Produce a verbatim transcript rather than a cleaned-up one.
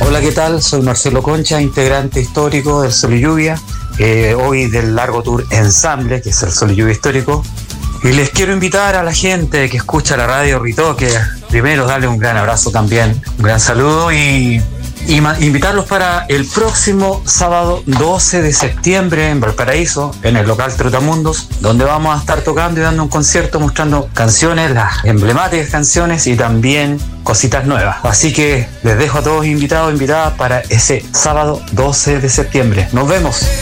Hola, ¿qué tal? Soy Marcelo Concha, integrante histórico del Sol y Lluvia, eh, hoy del largo tour Ensamble, que es el Sol y Lluvia histórico. Y les quiero invitar a la gente que escucha la radio Ritoque, primero darle un gran abrazo también, un gran saludo y, y ma- invitarlos para el próximo sábado doce de septiembre en Valparaíso, en el local Trotamundos, donde vamos a estar tocando y dando un concierto mostrando canciones, las emblemáticas canciones y también cositas nuevas. Así que les dejo a todos invitados, invitadas para ese sábado doce de septiembre. Nos vemos.